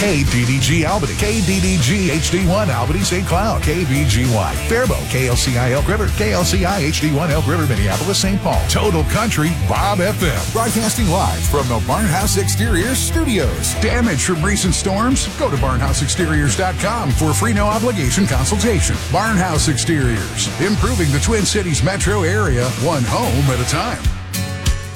KDDG Albany, KDDG HD1 Albany St. Cloud, KBGY Faribault, KLCI Elk River, KLCI HD1 Elk River Minneapolis St. Paul. Total Country Bob FM. Broadcasting live from the Barnhouse Exteriors studios. Damage from recent storms? Go to barnhouseexteriors.com for a free no obligation consultation. Barnhouse Exteriors, improving the Twin Cities metro area one home at a time.